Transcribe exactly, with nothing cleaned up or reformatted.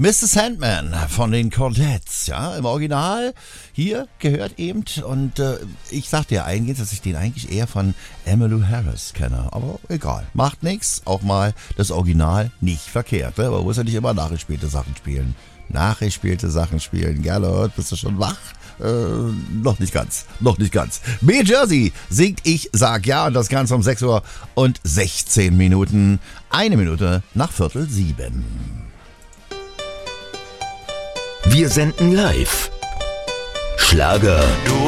Mister Sandman von den Cordettes, ja, im Original hier gehört eben, und äh, ich sagte ja eingehend, dass ich den eigentlich eher von Emmylou Harris kenne, aber egal, macht nichts, auch mal das Original nicht verkehrt, ne? Man muss ja nicht immer nachgespielte Sachen spielen. Nachgespielte Sachen spielen, Gerlot, bist du schon wach? Äh, noch nicht ganz, noch nicht ganz. B. Jersey singt Ich sag ja, und das Ganze um sechs Uhr und sechzehn Minuten, eine Minute nach Viertel sieben. Wir senden live. Schlager